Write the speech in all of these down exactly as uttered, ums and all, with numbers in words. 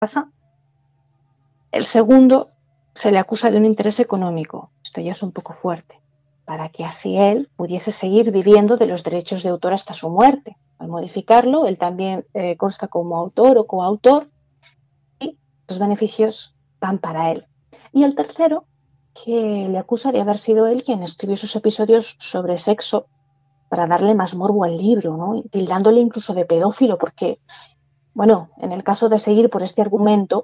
casa. El segundo se le acusa de un interés económico, esto ya es un poco fuerte, para que así él pudiese seguir viviendo de los derechos de autor hasta su muerte. Al modificarlo, él también eh, consta como autor o coautor y los beneficios van para él. Y el tercero, que le acusa de haber sido él quien escribió sus episodios sobre sexo para darle más morbo al libro, ¿no? Y tildándole incluso de pedófilo, porque, bueno, en el caso de seguir por este argumento,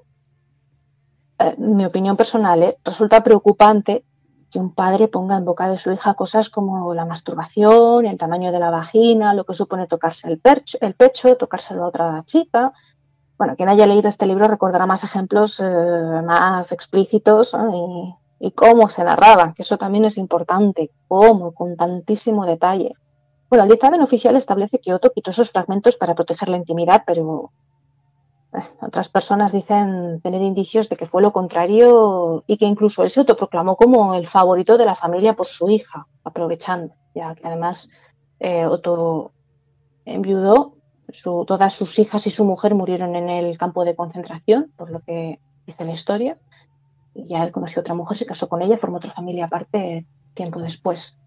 eh, mi opinión personal, ¿eh? Resulta preocupante que un padre ponga en boca de su hija cosas como la masturbación, el tamaño de la vagina, lo que supone tocarse el, percho, el pecho, tocárselo a otra chica. Bueno, quien haya leído este libro recordará más ejemplos eh, más explícitos, ¿no? y, y cómo se narraban, que eso también es importante, cómo, con tantísimo detalle. Bueno, el dictamen oficial establece que Otto quitó esos fragmentos para proteger la intimidad, pero eh, otras personas dicen tener indicios de que fue lo contrario y que incluso él se autoproclamó como el favorito de la familia por su hija, aprovechando, ya que además eh, Otto enviudó. Su, todas sus hijas y su mujer murieron en el campo de concentración, por lo que dice la historia. Y ya él conoció a otra mujer, se casó con ella, formó otra familia aparte tiempo después.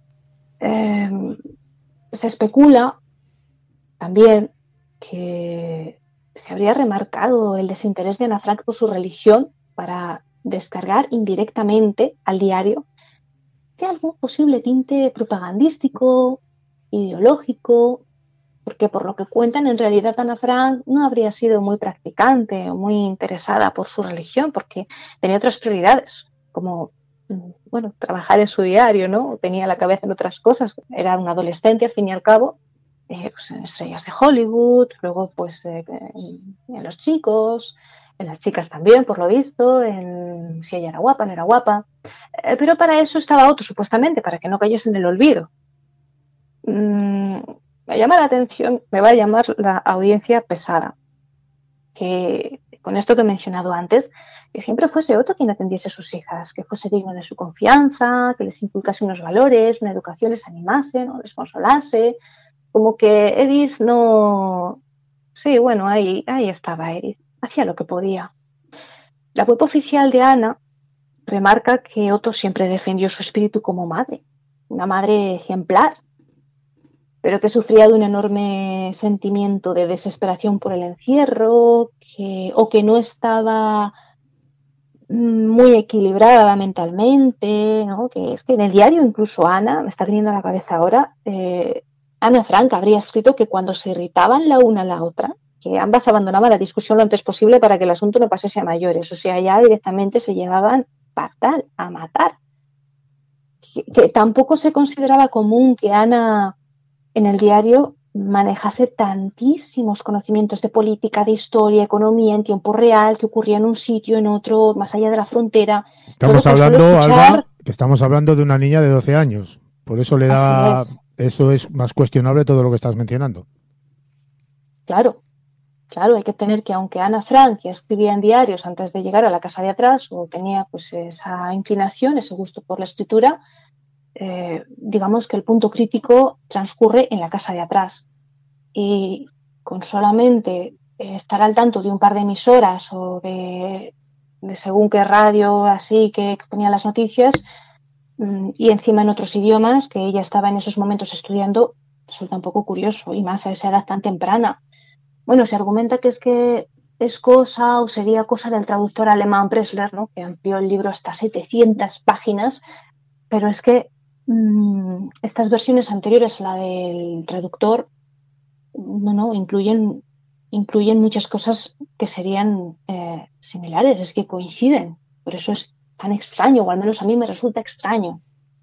Eh, se especula también que se habría remarcado el desinterés de Ana Frank por su religión para descargar indirectamente al diario de algún posible tinte propagandístico, ideológico, porque por lo que cuentan, en realidad Ana Frank no habría sido muy practicante o muy interesada por su religión, porque tenía otras prioridades, como, bueno, trabajar en su diario, ¿no? Tenía la cabeza en otras cosas, era una adolescente al fin y al cabo, eh, pues en estrellas de Hollywood, luego pues eh, en, en los chicos, en las chicas también, por lo visto, en si ella era guapa, no era guapa, eh, pero para eso estaba Otto, supuestamente, para que no cayese en el olvido. Mm, me llama la atención, me va a llamar la audiencia pesada, que con esto que he mencionado antes, que siempre fuese Otto quien atendiese a sus hijas, que fuese digno de su confianza, que les inculcase unos valores, una educación, les animase, ¿no? Les consolase, como que Edith no... Sí, bueno, ahí, ahí estaba Edith, hacía lo que podía. La web oficial de Ana remarca que Otto siempre defendió su espíritu como madre, una madre ejemplar, pero que sufría de un enorme sentimiento de desesperación por el encierro, que, o que no estaba muy equilibrada mentalmente, ¿no? Que es que en el diario incluso Ana, me está viniendo a la cabeza ahora, eh, Ana Frank habría escrito que cuando se irritaban la una a la otra, que ambas abandonaban la discusión lo antes posible para que el asunto no pasase a mayores, o sea, ya directamente se llevaban fatal, a matar. Que, que tampoco se consideraba común que Ana en el diario manejase tantísimos conocimientos de política, de historia, economía en tiempo real, que ocurría en un sitio, en otro, más allá de la frontera. Estamos hablando, Alba, que estamos hablando de una niña de doce años. Por eso le da... Es. Eso es más cuestionable todo lo que estás mencionando. Claro, claro, hay que tener que, aunque Ana Frank ya escribía en diarios antes de llegar a la casa de atrás, o tenía pues esa inclinación, ese gusto por la escritura, Eh, digamos que el punto crítico transcurre en la casa de atrás y con solamente estar al tanto de un par de emisoras o de, de según qué radio así que ponía las noticias y encima en otros idiomas que ella estaba en esos momentos estudiando, resulta un poco curioso y más a esa edad tan temprana. Bueno, se argumenta que es que es cosa o sería cosa del traductor alemán Pressler, ¿no? Que amplió el libro hasta setecientas páginas, pero es que mmm, estas versiones anteriores a la del traductor no, no, incluyen, incluyen muchas cosas que serían eh, similares, es que coinciden. Por eso es tan extraño, o al menos a mí me resulta extraño.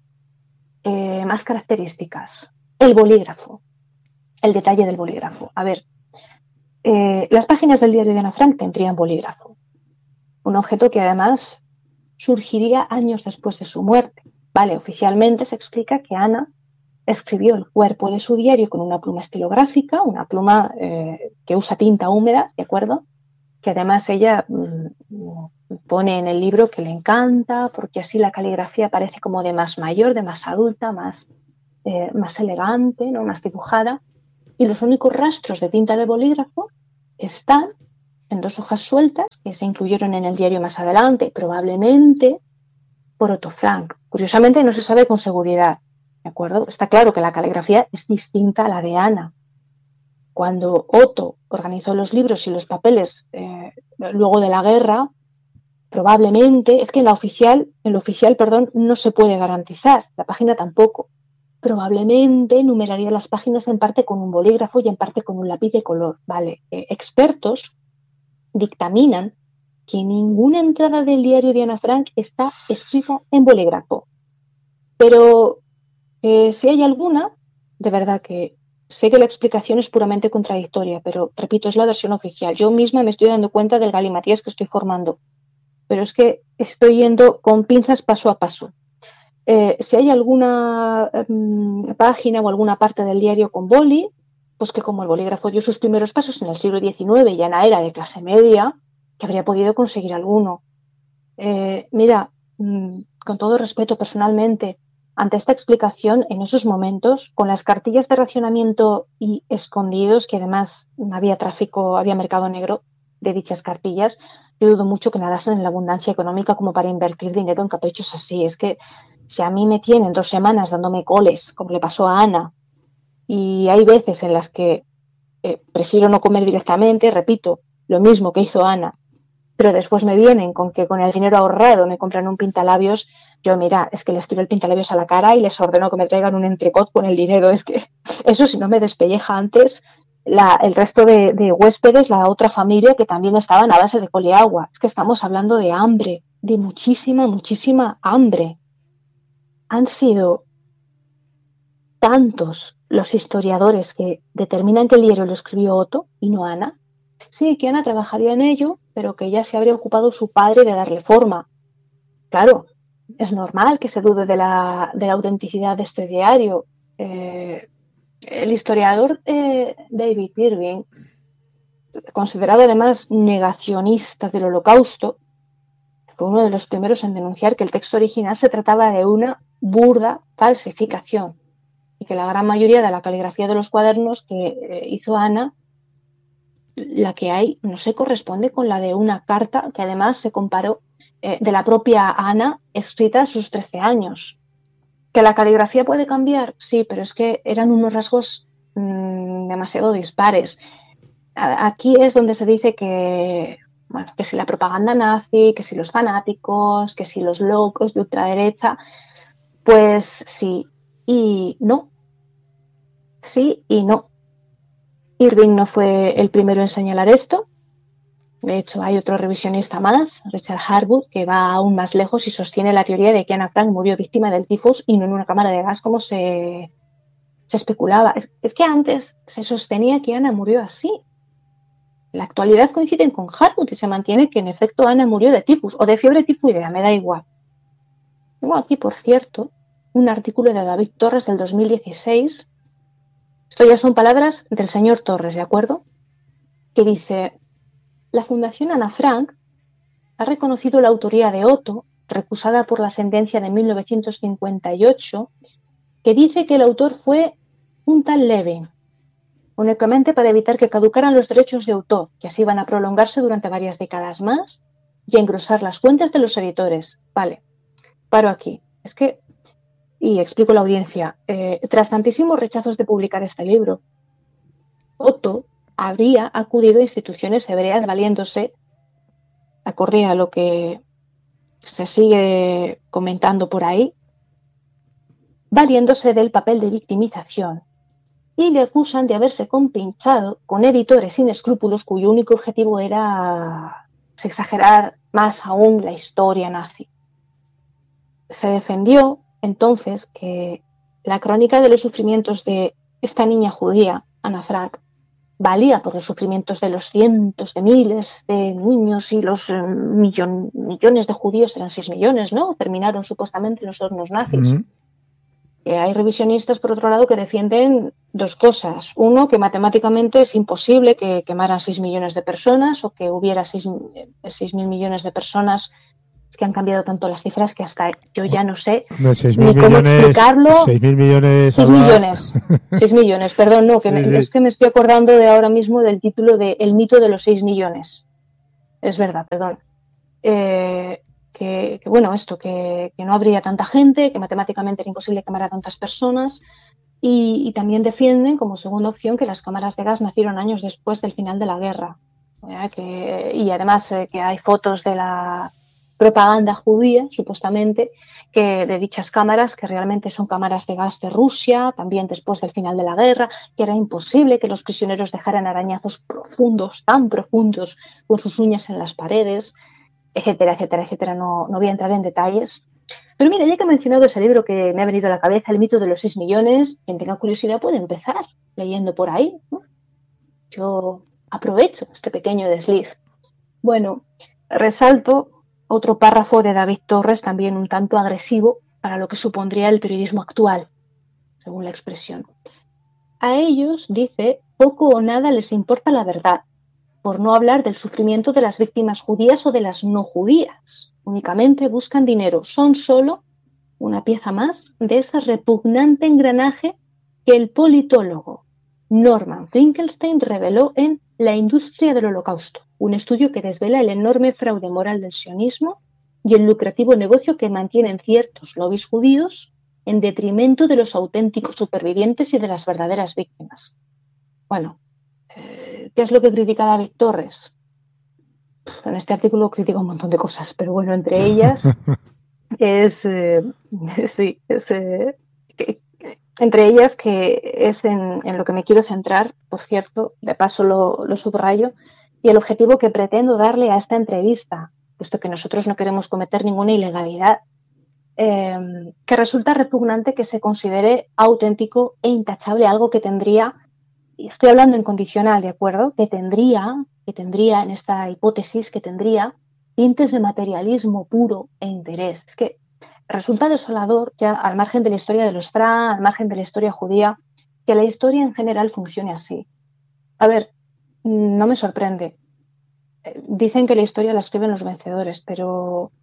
Eh, más características. El bolígrafo, el detalle del bolígrafo. A ver, eh, las páginas del diario de Ana Frank tendrían bolígrafo, un objeto que además surgiría años después de su muerte. Vale, oficialmente se explica que Ana escribió el cuerpo de su diario con una pluma estilográfica, una pluma eh, que usa tinta húmeda, ¿de acuerdo? Que además ella mmm, pone en el libro que le encanta, porque así la caligrafía parece como de más mayor, de más adulta, más, eh, más elegante, ¿no? Más dibujada. Y los únicos rastros de tinta de bolígrafo están en dos hojas sueltas que se incluyeron en el diario más adelante, probablemente por Otto Frank. Curiosamente no se sabe con seguridad, ¿de acuerdo? Está claro que la caligrafía es distinta a la de Ana. Cuando Otto organizó los libros y los papeles eh, luego de la guerra, probablemente, es que en la oficial, en lo oficial, perdón, no se puede garantizar, la página tampoco. Probablemente numeraría las páginas en parte con un bolígrafo y en parte con un lápiz de color. Vale, eh, expertos dictaminan que ninguna entrada del diario de Ana Frank está escrita en bolígrafo. Pero eh, si hay alguna, de verdad que sé que la explicación es puramente contradictoria, pero repito, es la versión oficial. Yo misma me estoy dando cuenta del galimatías que estoy formando, pero es que estoy yendo con pinzas paso a paso. Eh, si hay alguna um, página o alguna parte del diario con boli, pues que como el bolígrafo dio sus primeros pasos en el siglo diecinueve y Ana era de clase media, que habría podido conseguir alguno. Eh, mira, mmm, con todo respeto personalmente, ante esta explicación, en esos momentos, con las cartillas de racionamiento y escondidos, que además había tráfico, había mercado negro de dichas cartillas, yo dudo mucho que nadasen en la abundancia económica como para invertir dinero en caprichos así. Es que si a mí me tienen dos semanas dándome coles, como le pasó a Ana, y hay veces en las que eh, prefiero no comer directamente, repito, lo mismo que hizo Ana, pero después me vienen con que con el dinero ahorrado me compran un pintalabios, yo mira, es que les tiro el pintalabios a la cara y les ordeno que me traigan un entrecot con el dinero. Es que eso, si no me despelleja antes la, el resto de, de huéspedes, la otra familia que también estaban a base de coleagua. Es que estamos hablando de hambre, de muchísima, muchísima hambre. Han sido tantos los historiadores que determinan que el diario lo escribió Otto y no Ana. Sí, que Ana trabajaría en ello, pero que ya se habría ocupado su padre de darle forma. Claro, es normal que se dude de la, de la autenticidad de este diario. Eh, el historiador eh, David Irving, considerado además negacionista del Holocausto, fue uno de los primeros en denunciar que el texto original se trataba de una burda falsificación y que la gran mayoría de la caligrafía de los cuadernos que eh, hizo Ana, la que hay, no se corresponde con la de una carta que además se comparó eh, de la propia Ana, escrita a sus trece años. ¿Que la caligrafía puede cambiar? Sí, pero es que eran unos rasgos mmm, demasiado dispares. A- aquí es donde se dice que, bueno, que si la propaganda nazi, que si los fanáticos, que si los locos de ultraderecha, pues sí y no. Sí y no. Irving no fue el primero en señalar esto. De hecho, hay otro revisionista más, Richard Harwood, que va aún más lejos y sostiene la teoría de que Ana Frank murió víctima del tifus y no en una cámara de gas como se, se especulaba. Es, es que antes se sostenía que Ana murió así. En la actualidad coinciden con Harwood y se mantiene que en efecto Ana murió de tifus o de fiebre tifoidea, me da igual. Tengo aquí, por cierto, un artículo de David Torres del dos mil dieciséis. Esto ya son palabras del señor Torres, ¿de acuerdo? Que dice: la Fundación Ana Frank ha reconocido la autoría de Otto, recusada por la sentencia de mil novecientos cincuenta y ocho, que dice que el autor fue un tal Levin, únicamente para evitar que caducaran los derechos de autor, que así van a prolongarse durante varias décadas más y a engrosar las cuentas de los editores. Vale, paro aquí. Es que, y explico a la audiencia, eh, tras tantísimos rechazos de publicar este libro, Otto habría acudido a instituciones hebreas valiéndose, acorde a lo que se sigue comentando por ahí, valiéndose del papel de victimización, y le acusan de haberse compinchado con editores sin escrúpulos cuyo único objetivo era exagerar más aún la historia nazi. Se defendió entonces que la crónica de los sufrimientos de esta niña judía, Ana Frank, valía por los sufrimientos de los cientos de miles de niños y los eh, millon, millones de judíos, eran seis millones, ¿no? Terminaron supuestamente en los hornos nazis. Uh-huh. Eh, hay revisionistas, por otro lado, que defienden dos cosas. Uno, que matemáticamente es imposible que quemaran seis millones de personas o que hubiera seis mil millones de personas. Es que han cambiado tanto las cifras que hasta yo ya no sé no, seis ni cómo millones, explicarlo. seis mil millones. seis millones. seis millones, perdón, no, que sí, me, sí. es que me estoy acordando de ahora mismo del título de El mito de los seis millones. es verdad, perdón. Eh, que, que, bueno, esto, que, que no habría tanta gente, que matemáticamente era imposible quemar a tantas personas, y, y también defienden como segunda opción que las cámaras de gas nacieron años después del final de la guerra. ¿eh? Que, y además eh, que hay fotos de la propaganda judía, supuestamente, que de dichas cámaras, que realmente son cámaras de gas de Rusia, también después del final de la guerra, que era imposible que los prisioneros dejaran arañazos profundos, tan profundos, con sus uñas en las paredes, etcétera, etcétera, etcétera. No, no voy a entrar en detalles. Pero mira, ya que he mencionado ese libro que me ha venido a la cabeza, El mito de los seis millones, quien tenga curiosidad puede empezar leyendo por ahí, ¿no? Yo aprovecho este pequeño desliz. Bueno, resalto otro párrafo de David Torres, también un tanto agresivo para lo que supondría el periodismo actual, según la expresión. A ellos, dice, poco o nada les importa la verdad, por no hablar del sufrimiento de las víctimas judías o de las no judías. Únicamente buscan dinero, son solo una pieza más de ese repugnante engranaje que el politólogo Norman Finkelstein reveló en La industria del Holocausto, un estudio que desvela el enorme fraude moral del sionismo y el lucrativo negocio que mantienen ciertos lobbies judíos en detrimento de los auténticos supervivientes y de las verdaderas víctimas. Bueno, eh, ¿qué es lo que critica David Torres? En este artículo critica un montón de cosas, pero bueno, entre ellas es, eh, sí, es eh, que, entre ellas que es en, en lo que me quiero centrar, por cierto, de paso lo, lo subrayo, y el objetivo que pretendo darle a esta entrevista, puesto que nosotros no queremos cometer ninguna ilegalidad, eh, que resulta repugnante que se considere auténtico e intachable algo que tendría, y estoy hablando en condicional, ¿de acuerdo? Que tendría, que tendría, en esta hipótesis, que tendría tintes de materialismo puro e interés. Es que resulta desolador, ya al margen de la historia de los Fran, al margen de la historia judía, que la historia en general funcione así. A ver, no me sorprende. Dicen que la historia la escriben los vencedores, pero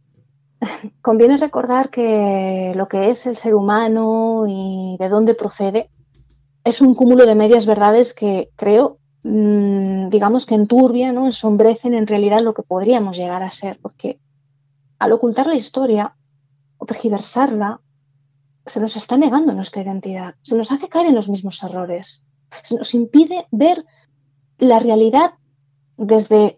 conviene recordar que lo que es el ser humano y de dónde procede es un cúmulo de medias verdades que creo, mmm, digamos que enturbian, ¿no? Ensombrecen en realidad lo que podríamos llegar a ser, porque al ocultar la historia o tergiversarla, se nos está negando nuestra identidad, se nos hace caer en los mismos errores, se nos impide ver la realidad desde,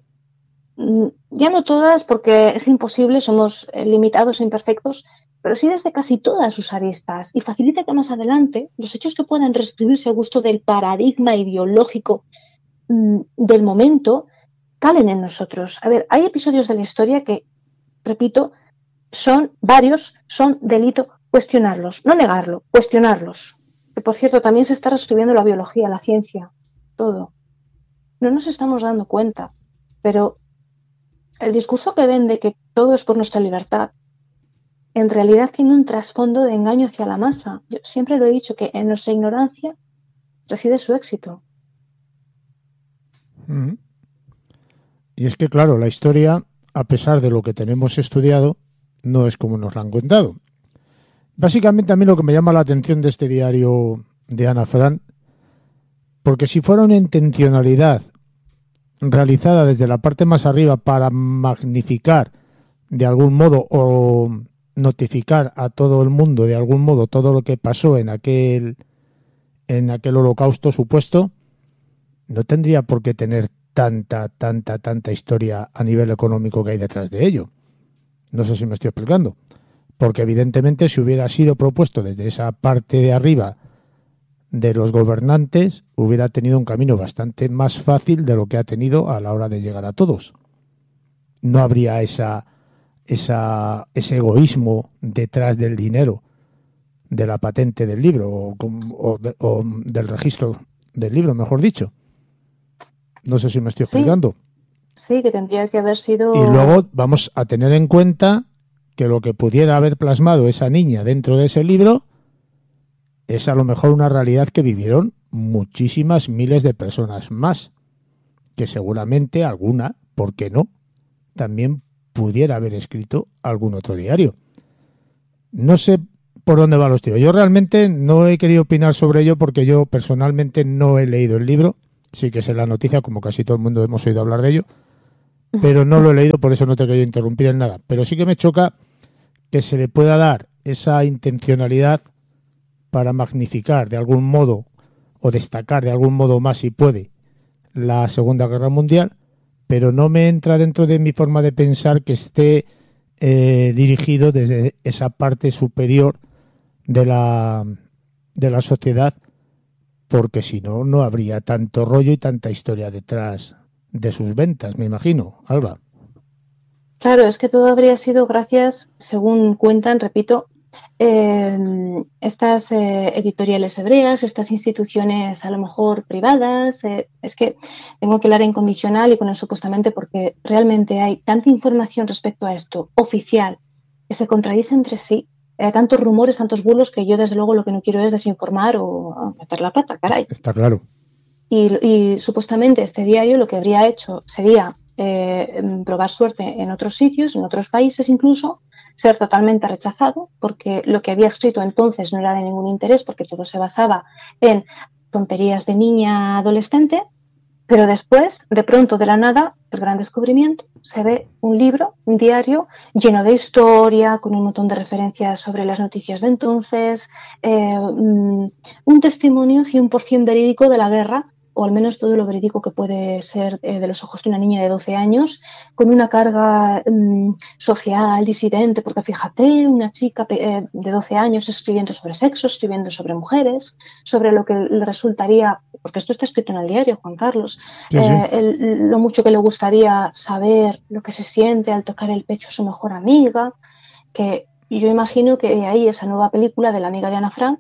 ya no todas porque es imposible, somos limitados e imperfectos, pero sí desde casi todas sus aristas, y facilita que más adelante los hechos que puedan reescribirse a gusto del paradigma ideológico mmm, del momento calen en nosotros. A ver, hay episodios de la historia que, repito, son varios, son delito cuestionarlos, no negarlo, cuestionarlos. Que por cierto, también se está reescribiendo la biología, la ciencia, todo. No nos estamos dando cuenta, pero el discurso que vende que todo es por nuestra libertad, en realidad tiene un trasfondo de engaño hacia la masa. Yo siempre lo he dicho, que en nuestra ignorancia reside su éxito. Mm. Y es que, claro, la historia, a pesar de lo que tenemos estudiado, no es como nos la han contado. Básicamente a mí lo que me llama la atención de este diario de Ana Fran, porque si fuera una intencionalidad realizada desde la parte más arriba para magnificar de algún modo o notificar a todo el mundo de algún modo todo lo que pasó en aquel en aquel holocausto supuesto, no tendría por qué tener tanta, tanta, tanta historia a nivel económico que hay detrás de ello. No sé si me estoy explicando. Porque evidentemente si hubiera sido propuesto desde esa parte de arriba de los gobernantes, hubiera tenido un camino bastante más fácil de lo que ha tenido a la hora de llegar a todos. No habría esa, esa, ese egoísmo detrás del dinero, de la patente del libro, o, o, de, o del registro del libro, mejor dicho. No sé si me estoy explicando. Sí, sí, que tendría que haber sido... Y luego vamos a tener en cuenta que lo que pudiera haber plasmado esa niña dentro de ese libro es a lo mejor una realidad que vivieron muchísimas miles de personas más, que seguramente alguna, ¿por qué no?, también pudiera haber escrito algún otro diario. No sé por dónde va los tiros. Yo realmente no he querido opinar sobre ello porque yo personalmente no he leído el libro. Sí que sé la noticia, como casi todo el mundo hemos oído hablar de ello, pero no lo he leído, por eso no te quería interrumpir en nada. Pero sí que me choca que se le pueda dar esa intencionalidad para magnificar de algún modo o destacar de algún modo más, si puede, la Segunda Guerra Mundial, pero no me entra dentro de mi forma de pensar que esté eh, dirigido desde esa parte superior de la, de la sociedad, porque si no, no habría tanto rollo y tanta historia detrás de sus ventas, me imagino, Alba. Claro, es que todo habría sido gracias, según cuentan, repito, eh, estas eh, editoriales hebreas, estas instituciones a lo mejor privadas. Eh, es que tengo que hablar en condicional y con el supuestamente porque realmente hay tanta información respecto a esto, oficial, que se contradice entre sí. Hay tantos rumores, tantos bulos, que yo desde luego lo que no quiero es desinformar o meter la pata, caray. Está claro. Y, y supuestamente este diario lo que habría hecho sería eh, probar suerte en otros sitios, en otros países incluso, ser totalmente rechazado, porque lo que había escrito entonces no era de ningún interés, porque todo se basaba en tonterías de niña adolescente, pero después, de pronto, de la nada, el gran descubrimiento, se ve un libro, un diario, lleno de historia, con un montón de referencias sobre las noticias de entonces, eh, un testimonio cien por ciento verídico de la guerra, o al menos todo lo verídico que puede ser eh, de los ojos de una niña de doce años, con una carga mmm, social, disidente, porque fíjate, una chica eh, de doce años escribiendo sobre sexo, escribiendo sobre mujeres, sobre lo que le resultaría, porque esto está escrito en el diario, Juan Carlos, sí, sí. Eh, el, lo mucho que le gustaría saber lo que se siente al tocar el pecho a su mejor amiga, que yo imagino que de ahí esa nueva película de la amiga de Ana Frank,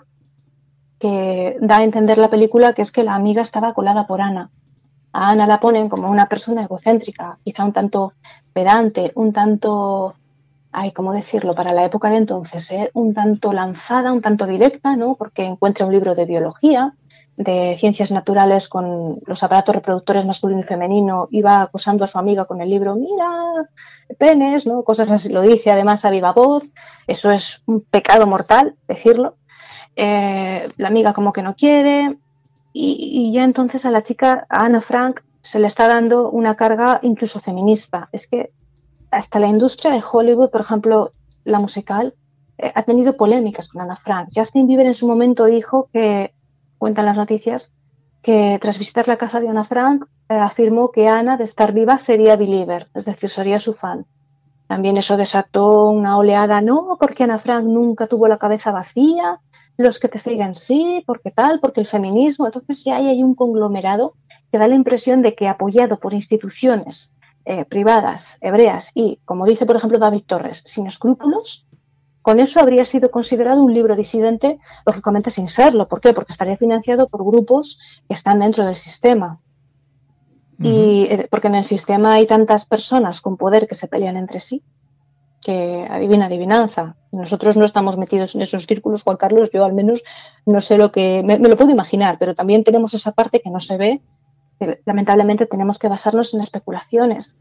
que da a entender la película que es que la amiga estaba colada por Ana. A Ana la ponen como una persona egocéntrica, quizá un tanto pedante, un tanto, ay, ¿cómo decirlo? Para la época de entonces, ¿eh? Un tanto lanzada, un tanto directa, ¿no? Porque encuentra un libro de biología, de ciencias naturales con los aparatos reproductores masculino y femenino, iba acosando a su amiga con el libro, mira, penes, ¿no? Cosas así, lo dice además a viva voz, eso es un pecado mortal, decirlo. Eh, la amiga como que no quiere y, y ya entonces a la chica, a Ana Frank, se le está dando una carga incluso feminista. Es que hasta la industria de Hollywood, por ejemplo, la musical, eh, ha tenido polémicas con Ana Frank. Justin Bieber en su momento dijo que, cuentan las noticias, que tras visitar la casa de Ana Frank, eh, afirmó que Ana, de estar viva, sería believer, es decir, sería su fan. También eso desató una oleada, no, porque Ana Frank nunca tuvo la cabeza vacía, los que te siguen sí, porque tal, porque el feminismo. Entonces ya hay, hay un conglomerado que da la impresión de que, apoyado por instituciones eh, privadas, hebreas y, como dice por ejemplo David Torres, sin escrúpulos, con eso habría sido considerado un libro disidente, lógicamente sin serlo. ¿Por qué? Porque estaría financiado por grupos que están dentro del sistema. Uh-huh. Y porque en el sistema hay tantas personas con poder que se pelean entre sí, que adivina adivinanza. Nosotros no estamos metidos en esos círculos, Juan Carlos, yo al menos no sé lo que... Me, me lo puedo imaginar, pero también tenemos esa parte que no se ve, que lamentablemente tenemos que basarnos en especulaciones.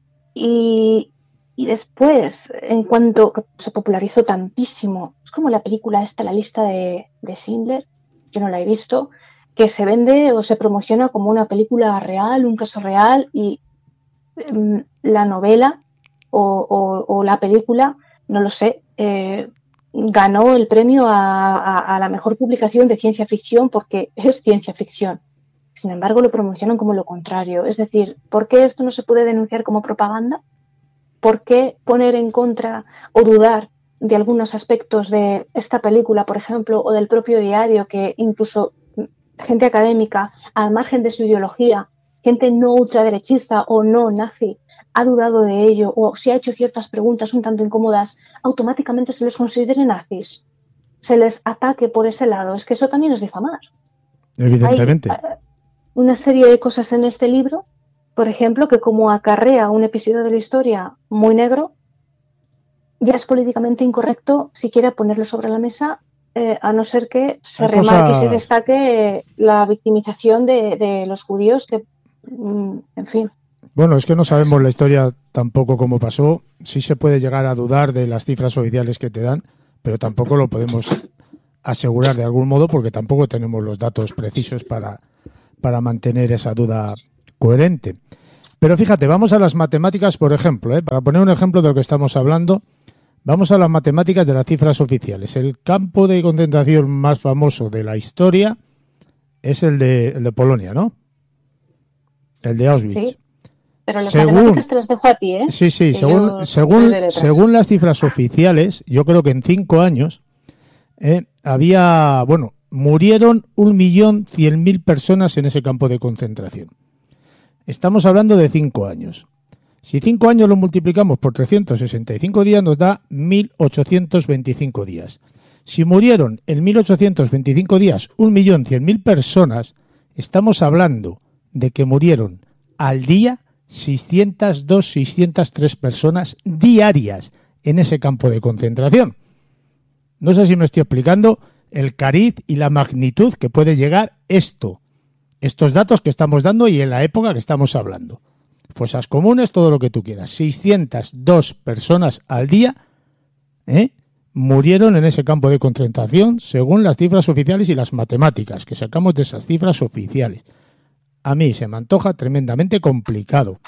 Y, y después, en cuanto que se popularizó tantísimo, es como la película esta, La lista de, de Schindler, yo no la he visto, que se vende o se promociona como una película real, un caso real, y um, la novela o, o, o la película, no lo sé, eh, ganó el premio a, a, a la mejor publicación de ciencia ficción porque es ciencia ficción. Sin embargo, lo promocionan como lo contrario. Es decir, ¿por qué esto no se puede denunciar como propaganda? ¿Por qué poner en contra o dudar de algunos aspectos de esta película, por ejemplo, o del propio diario, que incluso gente académica, al margen de su ideología, gente no ultraderechista o no nazi, ha dudado de ello o se ha hecho ciertas preguntas un tanto incómodas, automáticamente se les considere nazis, se les ataque por ese lado? Es que eso también es difamar. Evidentemente. Hay una serie de cosas en este libro, por ejemplo, que como acarrea un episodio de la historia muy negro, ya es políticamente incorrecto siquiera ponerlo sobre la mesa, eh, a no ser que se Hay remarque cosas... y se destaque la victimización de, de los judíos, que, mm, en fin. Bueno, es que no sabemos la historia tampoco cómo pasó. Sí se puede llegar a dudar de las cifras oficiales que te dan, pero tampoco lo podemos asegurar de algún modo porque tampoco tenemos los datos precisos para, para mantener esa duda coherente. Pero fíjate, vamos a las matemáticas, por ejemplo, ¿eh? Para poner un ejemplo de lo que estamos hablando, vamos a las matemáticas de las cifras oficiales. El campo de concentración más famoso de la historia es el de, el de Polonia, ¿no? El de Auschwitz. Sí, pero las según, matemáticas te las dejo a ti, ¿eh? Sí, sí, que según, según, según las cifras oficiales, yo creo que en cinco años eh, había, bueno, murieron un millón cien mil personas en ese campo de concentración. Estamos hablando de cinco años. Si cinco años lo multiplicamos por trescientos sesenta y cinco días, nos da mil ochocientos veinticinco días. Si murieron en mil ochocientos veinticinco días un millón cien mil personas, estamos hablando de que murieron al día seiscientas dos, seiscientas tres personas diarias en ese campo de concentración. No sé si me estoy explicando el cariz y la magnitud que puede llegar esto, estos datos que estamos dando y en la época que estamos hablando. Fosas comunes, todo lo que tú quieras. seiscientas dos personas al día ¿eh? murieron en ese campo de concentración según las cifras oficiales y las matemáticas que sacamos de esas cifras oficiales. A mí se me antoja tremendamente complicado.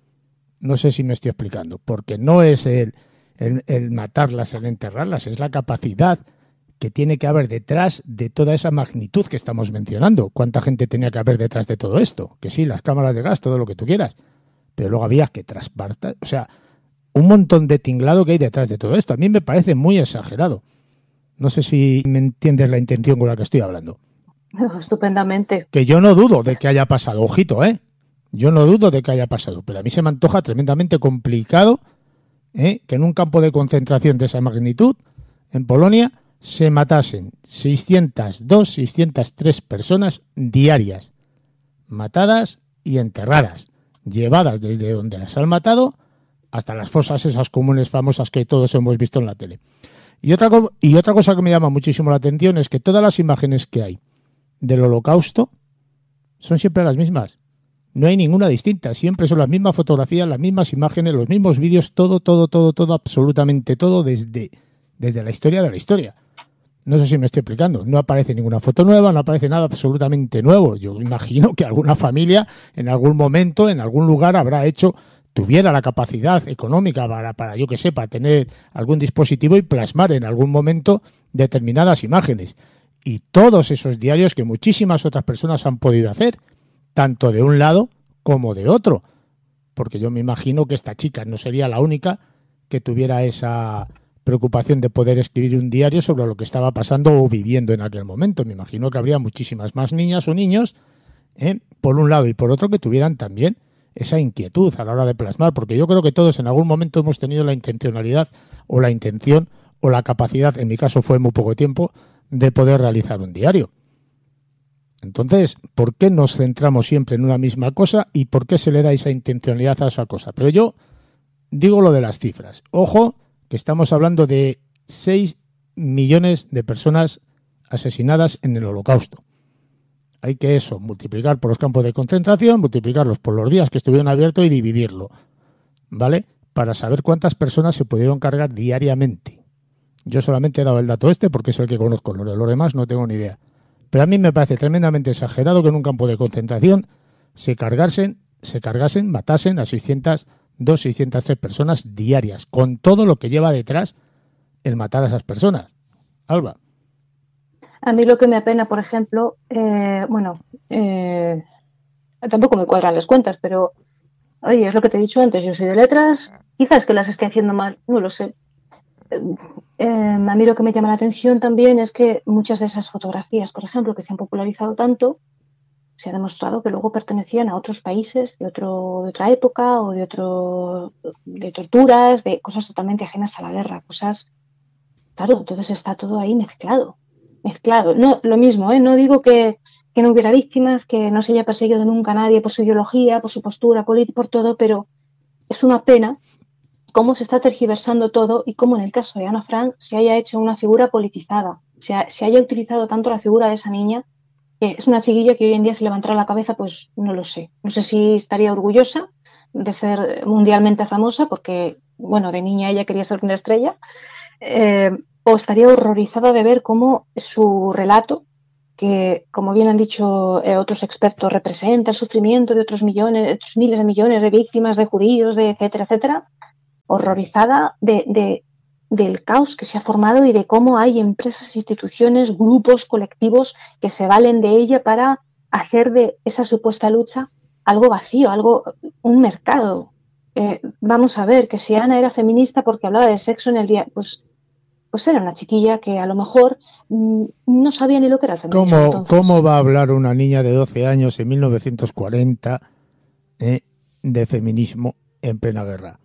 No sé si me estoy explicando, porque no es el, el, el matarlas, el enterrarlas, es la capacidad que tiene que haber detrás de toda esa magnitud que estamos mencionando. ¿Cuánta gente tenía que haber detrás de todo esto? Que sí, las cámaras de gas, todo lo que tú quieras, pero luego había que transportar, o sea, un montón de tinglado que hay detrás de todo esto. A mí me parece muy exagerado. No sé si me entiendes la intención con la que estoy hablando. Estupendamente. Que yo no dudo de que haya pasado, ojito, ¿eh? Yo no dudo de que haya pasado, pero a mí se me antoja tremendamente complicado ¿eh? que en un campo de concentración de esa magnitud, en Polonia, se matasen seiscientas dos, seiscientas tres personas diarias, matadas y enterradas, llevadas desde donde las han matado hasta las fosas esas comunes famosas que todos hemos visto en la tele. Y otra, y otra cosa que me llama muchísimo la atención es que todas las imágenes que hay del Holocausto son siempre las mismas. No hay ninguna distinta. Siempre son las mismas fotografías, las mismas imágenes, los mismos vídeos, todo, todo, todo, todo, absolutamente todo desde, desde la historia de la historia. No sé si me estoy explicando. No aparece ninguna foto nueva, no aparece nada absolutamente nuevo. Yo imagino que alguna familia en algún momento, en algún lugar habrá hecho, tuviera la capacidad económica para, para yo que sé, para tener algún dispositivo y plasmar en algún momento determinadas imágenes. Y todos esos diarios que muchísimas otras personas han podido hacer, tanto de un lado como de otro. Porque yo me imagino que esta chica no sería la única que tuviera esa preocupación de poder escribir un diario sobre lo que estaba pasando o viviendo en aquel momento. Me imagino que habría muchísimas más niñas o niños, ¿eh? por un lado y por otro, que tuvieran también esa inquietud a la hora de plasmar, porque yo creo que todos en algún momento hemos tenido la intencionalidad o la intención o la capacidad, en mi caso fue muy poco tiempo, de poder realizar un diario. Entonces, ¿por qué nos centramos siempre en una misma cosa y por qué se le da esa intencionalidad a esa cosa? Pero yo digo lo de las cifras. Ojo, que estamos hablando de seis millones de personas asesinadas en el Holocausto. Hay que eso, multiplicar por los campos de concentración, multiplicarlos por los días que estuvieron abiertos y dividirlo, ¿vale? Para saber cuántas personas se pudieron cargar diariamente. Yo solamente he dado el dato este porque es el que conozco, los de los demás no tengo ni idea. Pero a mí me parece tremendamente exagerado que en un campo de concentración se cargasen, se cargasen, matasen a seiscientas dos, seiscientas tres personas diarias, con todo lo que lleva detrás el matar a esas personas. Alba. A mí lo que me apena, por ejemplo, eh, bueno, eh, tampoco me cuadran las cuentas, pero oye, es lo que te he dicho antes, yo soy de letras, quizás que las esté haciendo mal, no lo sé. Eh, eh, a mí lo que me llama la atención también es que muchas de esas fotografías, por ejemplo, que se han popularizado tanto, se ha demostrado que luego pertenecían a otros países de, otro, de otra época o de otro de torturas, de cosas totalmente ajenas a la guerra, cosas, claro, entonces está todo ahí mezclado, mezclado. No, lo mismo, ¿eh? No digo que, que no hubiera víctimas, que no se haya perseguido nunca a nadie por su ideología, por su postura política, por todo, pero es una pena cómo se está tergiversando todo y cómo en el caso de Ana Frank se haya hecho una figura politizada, se, ha, se haya utilizado tanto la figura de esa niña, que es una chiquilla que hoy en día si levantara la cabeza, pues no lo sé. No sé si estaría orgullosa de ser mundialmente famosa, porque, bueno, de niña ella quería ser una estrella, eh, o estaría horrorizada de ver cómo su relato que, como bien han dicho eh, otros expertos, representa el sufrimiento de otros millones, otros miles de millones de víctimas, de judíos, de etcétera, etcétera, horrorizada de, de, del caos que se ha formado y de cómo hay empresas, instituciones, grupos, colectivos que se valen de ella para hacer de esa supuesta lucha algo vacío, algo, un mercado. Eh, vamos a ver, que si Ana era feminista porque hablaba de sexo en el día, pues pues era una chiquilla que a lo mejor mmm, no sabía ni lo que era el feminismo. ¿Cómo, entonces. ¿Cómo va a hablar una niña de doce años en mil novecientos cuarenta eh, de feminismo en plena guerra?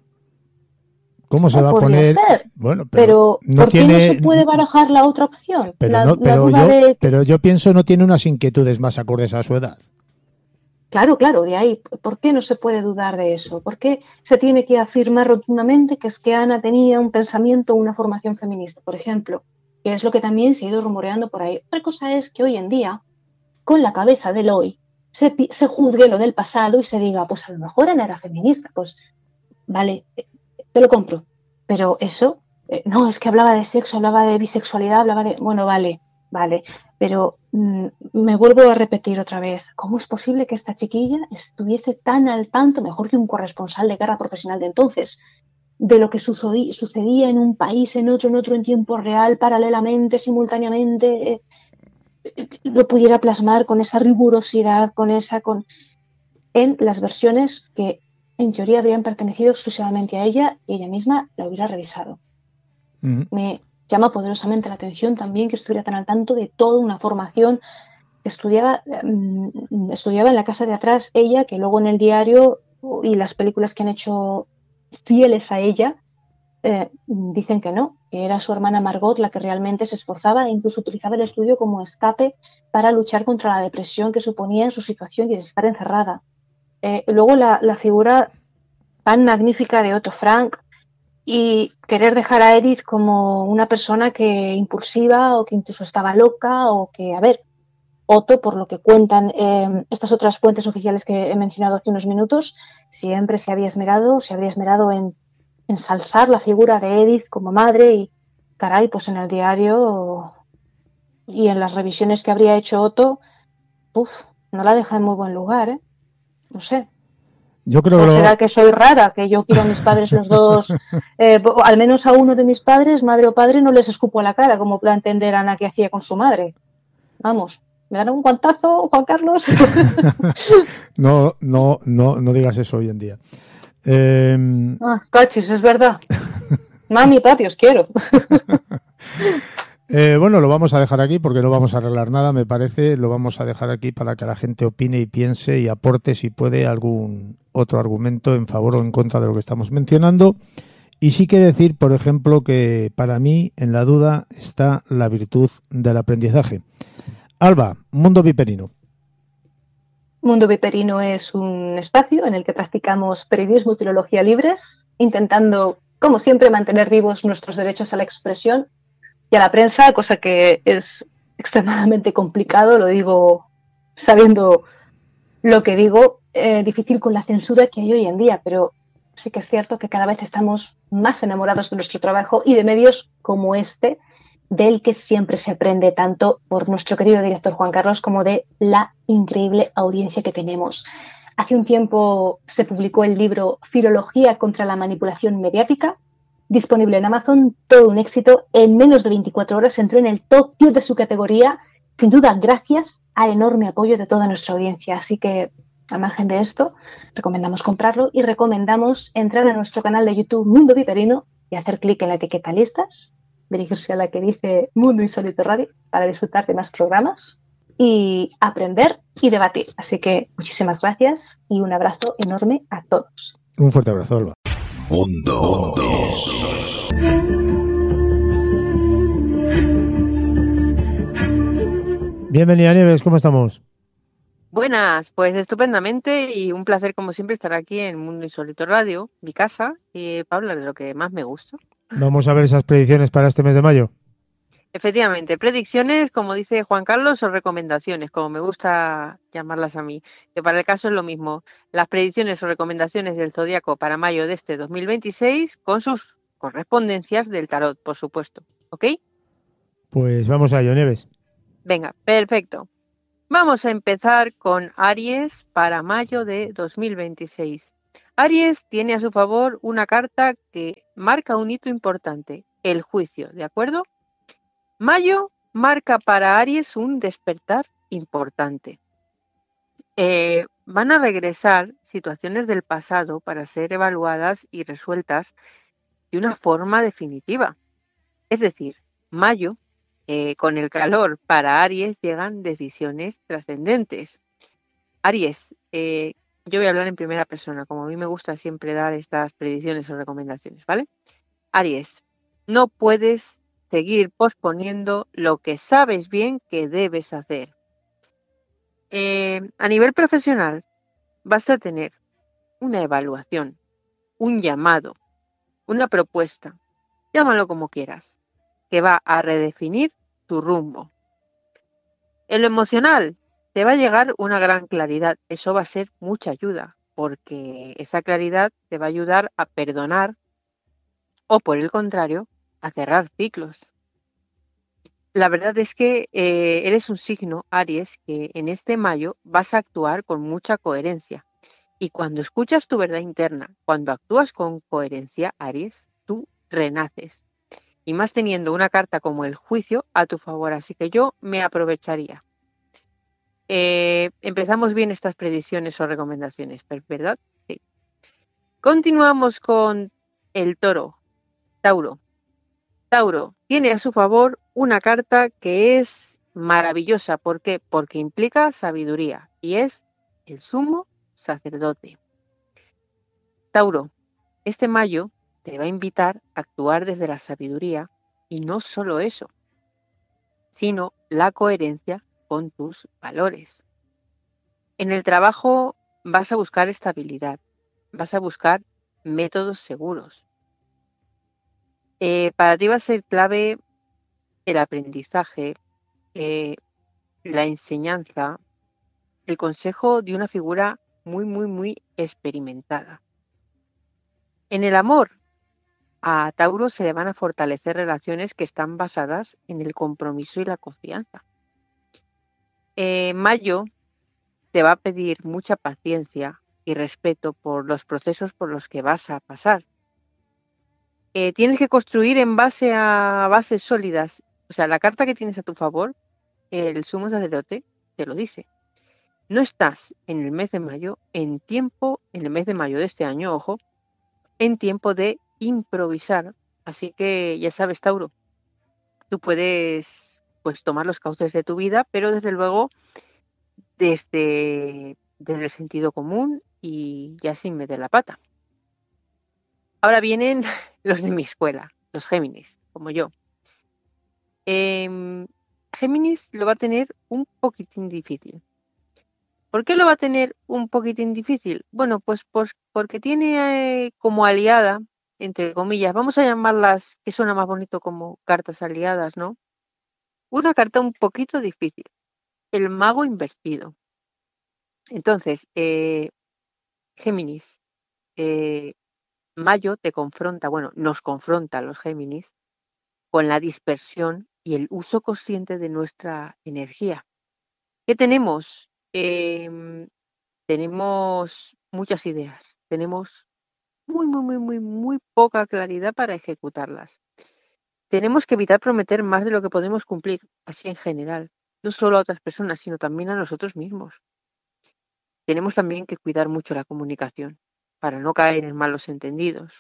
¿Cómo se No va a podría poner? ser, Bueno, pero, pero no ¿por tiene, qué no se puede barajar la otra opción? Pero, la, no, la pero, duda yo, de... pero yo pienso no tiene unas inquietudes más acordes a su edad. Claro, claro, de ahí, ¿por qué no se puede dudar de eso? ¿Por qué se tiene que afirmar rotundamente que es que Ana tenía un pensamiento, una formación feminista, por ejemplo? Que es lo que también se ha ido rumoreando por ahí. Otra cosa es que hoy en día, con la cabeza del hoy, se, se juzgue lo del pasado y se diga, pues a lo mejor Ana era feminista, pues vale, te lo compro. Pero eso, eh, no, es que hablaba de sexo, hablaba de bisexualidad, hablaba de... Bueno, vale, vale. Pero mmm, me vuelvo a repetir otra vez, ¿cómo es posible que esta chiquilla estuviese tan al tanto, mejor que un corresponsal de guerra profesional de entonces, de lo que sucedí, sucedía en un país, en otro, en otro, en tiempo real, paralelamente, simultáneamente, eh, eh, lo pudiera plasmar con esa rigurosidad, con esa... con en las versiones que en teoría habrían pertenecido exclusivamente a ella y ella misma la hubiera revisado. Uh-huh. Me llama poderosamente la atención también que estuviera tan al tanto de toda una formación que estudiaba, um, estudiaba en la casa de atrás ella, que luego en el diario y las películas que han hecho fieles a ella eh, dicen que no, que era su hermana Margot la que realmente se esforzaba e incluso utilizaba el estudio como escape para luchar contra la depresión que suponía en su situación y estar encerrada. Eh, luego la, la figura tan magnífica de Otto Frank y querer dejar a Edith como una persona que impulsiva o que incluso estaba loca o que, a ver, Otto, por lo que cuentan eh, estas otras fuentes oficiales que he mencionado hace unos minutos, siempre se había esmerado, se habría esmerado en ensalzar la figura de Edith como madre y, caray, pues en el diario y en las revisiones que habría hecho Otto, uff, no la deja en muy buen lugar, ¿eh? No sé. Yo creo ¿O que será lo... que soy rara? Que yo quiero a mis padres los dos, eh, al menos a uno de mis padres, madre o padre, no les escupo a la cara, como pueda entender Ana que hacía con su madre. Vamos, ¿me dan un guantazo, Juan Carlos? no, no, no, no digas eso hoy en día. Eh... Ah, cachis, es verdad. Mami, papi, os quiero. Eh, bueno, lo vamos a dejar aquí porque no vamos a arreglar nada, me parece. Lo vamos a dejar aquí para que la gente opine y piense y aporte, si puede, algún otro argumento en favor o en contra de lo que estamos mencionando. Y sí que decir, por ejemplo, que para mí en la duda está la virtud del aprendizaje. Alba, Mundo Viperino. Mundo Viperino es un espacio en el que practicamos periodismo y filología libres, intentando, como siempre, mantener vivos nuestros derechos a la expresión y a la prensa, cosa que es extremadamente complicado, lo digo sabiendo lo que digo, eh, difícil con la censura que hay hoy en día, pero sí que es cierto que cada vez estamos más enamorados de nuestro trabajo y de medios como este, del que siempre se aprende tanto por nuestro querido director Juan Carlos como de la increíble audiencia que tenemos. Hace un tiempo se publicó el libro Filología contra la manipulación mediática, disponible en Amazon, todo un éxito. En menos de veinticuatro horas entró en el top diez de su categoría, sin duda gracias al enorme apoyo de toda nuestra audiencia. Así que, al margen de esto, recomendamos comprarlo y recomendamos entrar a nuestro canal de YouTube Mundo Viperino y hacer clic en la etiqueta listas, dirigirse a la que dice Mundo Insólito Radio para disfrutar de más programas y aprender y debatir. Así que muchísimas gracias y un abrazo enorme a todos. Un fuerte abrazo, Alba. Mundo. Bienvenida, Nieves, ¿cómo estamos? Buenas, pues estupendamente y un placer como siempre estar aquí en Mundo Insólito Radio, mi casa, y para hablar de lo que más me gusta. Vamos a ver esas predicciones para este mes de mayo. Efectivamente, predicciones, como dice Juan Carlos, o recomendaciones, como me gusta llamarlas a mí, que para el caso es lo mismo. Las predicciones o recomendaciones del Zodíaco para mayo de este dos mil veintiséis, con sus correspondencias del tarot, por supuesto. ¿Ok? Pues vamos a ello, Nieves. Venga, perfecto. Vamos a empezar con Aries para mayo de dos mil veintiséis. Aries tiene a su favor una carta que marca un hito importante, el juicio, ¿de acuerdo? Mayo marca para Aries un despertar importante. Eh, van a regresar situaciones del pasado para ser evaluadas y resueltas de una forma definitiva. Es decir, mayo, eh, con el calor para Aries llegan decisiones trascendentes. Aries, eh, yo voy a hablar en primera persona, como a mí me gusta siempre dar estas predicciones o recomendaciones, ¿vale? Aries, no puedes seguir posponiendo lo que sabes bien que debes hacer. Eh, a nivel profesional, vas a tener una evaluación, un llamado, una propuesta, llámalo como quieras, que va a redefinir tu rumbo. En lo emocional, te va a llegar una gran claridad. Eso va a ser mucha ayuda, porque esa claridad te va a ayudar a perdonar o, por el contrario, a cerrar ciclos. La verdad es que eh, eres un signo, Aries, que en este mayo vas a actuar con mucha coherencia. Y cuando escuchas tu verdad interna, cuando actúas con coherencia, Aries, tú renaces. Y más teniendo una carta como el juicio a tu favor. Así que yo me aprovecharía. Eh, empezamos bien estas predicciones o recomendaciones, ¿verdad? Sí. Continuamos con el toro, Tauro. Tauro tiene a su favor una carta que es maravillosa. ¿Por qué? Porque implica sabiduría y es el sumo sacerdote. Tauro, este mayo te va a invitar a actuar desde la sabiduría y no solo eso, sino la coherencia con tus valores. En el trabajo vas a buscar estabilidad, vas a buscar métodos seguros. Eh, para ti va a ser clave el aprendizaje, eh, la enseñanza, el consejo de una figura muy, muy, muy experimentada. En el amor, a Tauro se le van a fortalecer relaciones que están basadas en el compromiso y la confianza. Eh, Mayo te va a pedir mucha paciencia y respeto por los procesos por los que vas a pasar. Eh, tienes que construir en base a bases sólidas. O sea, la carta que tienes a tu favor, el sumo sacerdote, te lo dice. No estás en el mes de mayo, en tiempo, en el mes de mayo de este año, ojo, en tiempo de improvisar. Así que ya sabes, Tauro, tú puedes pues tomar los cauces de tu vida, pero desde luego desde, desde el sentido común y ya sin meter la pata. Ahora vienen los de mi escuela, los Géminis, como yo. Eh, Géminis lo va a tener un poquitín difícil. ¿Por qué lo va a tener un poquitín difícil? Bueno, pues, pues porque tiene eh, como aliada, entre comillas, vamos a llamarlas, que suena más bonito como cartas aliadas, ¿no? Una carta un poquito difícil, el mago invertido. Entonces, eh, Géminis, eh, Mayo te confronta, bueno, nos confronta a los Géminis con la dispersión y el uso consciente de nuestra energía. ¿Qué tenemos? Eh, tenemos muchas ideas, tenemos muy, muy, muy, muy, muy poca claridad para ejecutarlas. Tenemos que evitar prometer más de lo que podemos cumplir, así en general, no solo a otras personas, sino también a nosotros mismos. Tenemos también que cuidar mucho la comunicación para no caer en malos entendidos.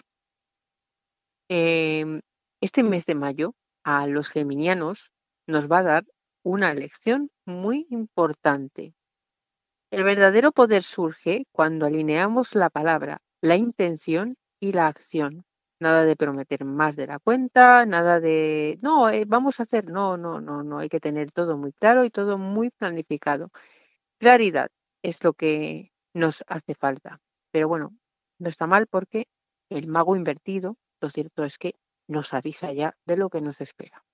Eh, este mes de mayo a los geminianos nos va a dar una lección muy importante. El verdadero poder surge cuando alineamos la palabra, la intención y la acción. Nada de prometer más de la cuenta, nada de, no, eh, vamos a hacer, no, no, no, no, hay que tener todo muy claro y todo muy planificado. Claridad es lo que nos hace falta. Pero bueno, no está mal porque el mago invertido, lo cierto es que nos avisa ya de lo que nos espera.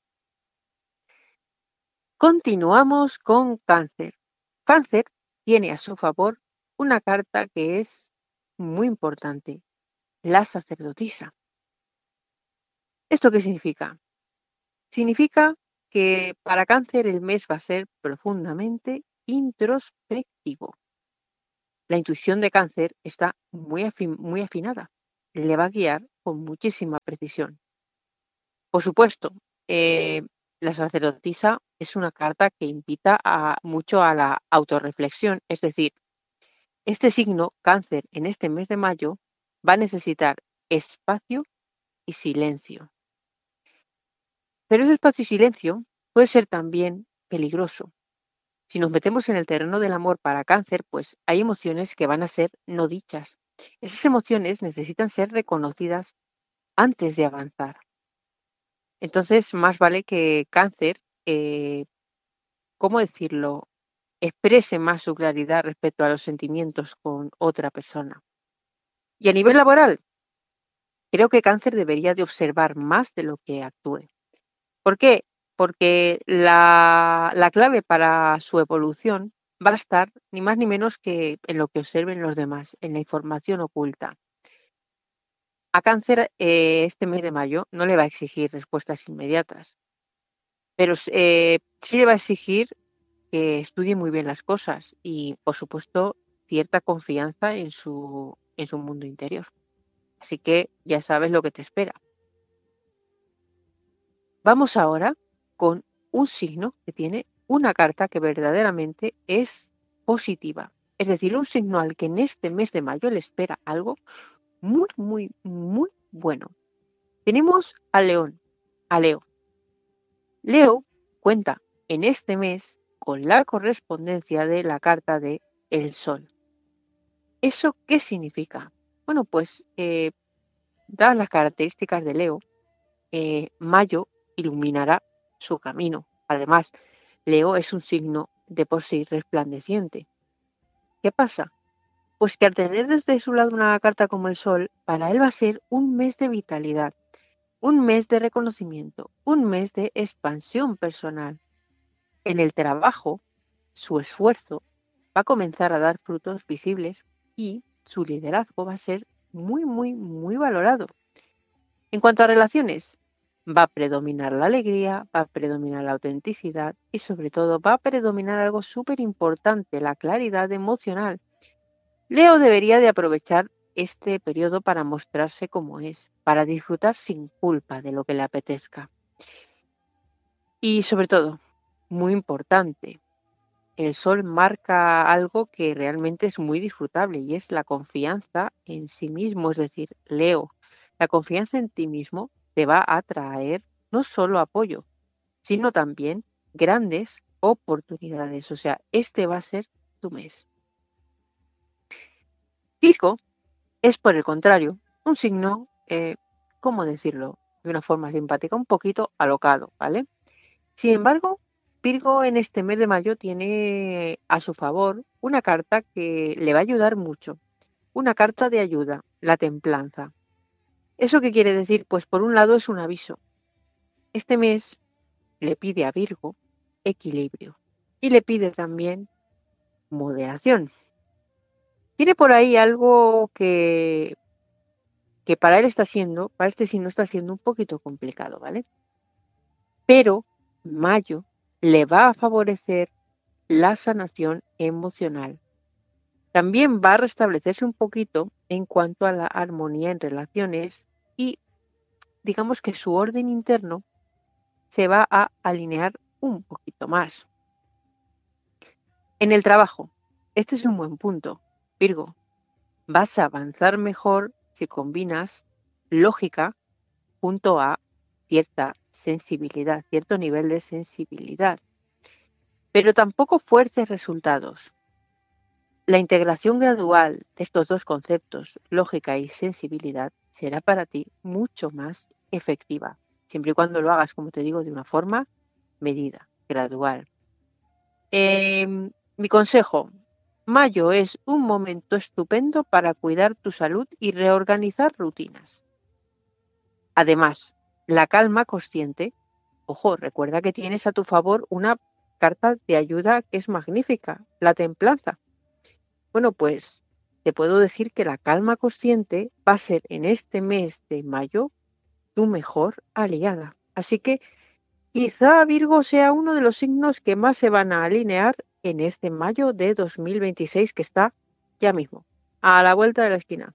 Continuamos con Cáncer. Cáncer tiene a su favor una carta que es muy importante, la sacerdotisa. ¿Esto qué significa? Significa que para Cáncer el mes va a ser profundamente introspectivo. La intuición de Cáncer está muy, afin- muy afinada. Le va a guiar con muchísima precisión. Por supuesto, eh, la sacerdotisa es una carta que invita a, mucho a la autorreflexión, es decir, este signo, Cáncer, en este mes de mayo, va a necesitar espacio y silencio. Pero ese espacio y silencio puede ser también peligroso. Si nos metemos en el terreno del amor para Cáncer, pues hay emociones que van a ser no dichas. Esas emociones necesitan ser reconocidas antes de avanzar. Entonces, más vale que Cáncer, eh, ¿cómo decirlo?, exprese más su claridad respecto a los sentimientos con otra persona. Y a nivel laboral, creo que Cáncer debería de observar más de lo que actúe. ¿Por qué? Porque la, la clave para su evolución va a estar ni más ni menos que en lo que observen los demás, en la información oculta. A Cáncer, eh, este mes de mayo no le va a exigir respuestas inmediatas, pero eh, sí le va a exigir que estudie muy bien las cosas y, por supuesto, cierta confianza en su, en su mundo interior. Así que ya sabes lo que te espera. Vamos ahora con un signo que tiene una carta que verdaderamente es positiva. Es decir, un signo al que en este mes de mayo le espera algo muy, muy, muy bueno. Tenemos a León, a Leo. Leo cuenta en este mes con la correspondencia de la carta de el Sol. ¿Eso qué significa? Bueno, pues eh, dadas las características de Leo, eh, mayo iluminará su camino. Además, Leo es un signo de por sí resplandeciente. ¿Qué pasa? Pues que al tener desde su lado una carta como el Sol, para él va a ser un mes de vitalidad, un mes de reconocimiento, un mes de expansión personal. En el trabajo, su esfuerzo va a comenzar a dar frutos visibles y su liderazgo va a ser muy, muy, muy valorado. En cuanto a relaciones, va a predominar la alegría, va a predominar la autenticidad y sobre todo va a predominar algo súper importante, la claridad emocional. Leo debería de aprovechar este periodo para mostrarse como es, para disfrutar sin culpa de lo que le apetezca. Y sobre todo, muy importante, el Sol marca algo que realmente es muy disfrutable y es la confianza en sí mismo. Es decir, Leo, la confianza en ti mismo te va a traer no solo apoyo, sino también grandes oportunidades. O sea, este va a ser tu mes. Virgo es, por el contrario, un signo, eh, ¿cómo decirlo? De una forma simpática, un poquito alocado, ¿vale? Sin embargo, Virgo en este mes de mayo tiene a su favor una carta que le va a ayudar mucho. Una carta de ayuda, la templanza. ¿Eso qué quiere decir? Pues por un lado es un aviso. Este mes le pide a Virgo equilibrio y le pide también moderación. Tiene por ahí algo que, que para él está siendo, para este signo está siendo un poquito complicado, ¿vale? Pero mayo le va a favorecer la sanación emocional. También va a restablecerse un poquito en cuanto a la armonía en relaciones y digamos que su orden interno se va a alinear un poquito más. En el trabajo, este es un buen punto, Virgo. Vas a avanzar mejor si combinas lógica junto a cierta sensibilidad, cierto nivel de sensibilidad. Pero tampoco fuerces resultados. La integración gradual de estos dos conceptos, lógica y sensibilidad, será para ti mucho más efectiva, siempre y cuando lo hagas, como te digo, de una forma medida, gradual. Eh, mi consejo, mayo es un momento estupendo para cuidar tu salud y reorganizar rutinas. Además, la calma consciente, ojo, recuerda que tienes a tu favor una carta de ayuda que es magnífica, la templanza. Bueno, pues te puedo decir que la calma consciente va a ser en este mes de mayo tu mejor aliada. Así que Quizá Virgo sea uno de los signos que más se van a alinear en este mayo de dos mil veintiséis que está ya mismo, a la vuelta de la esquina.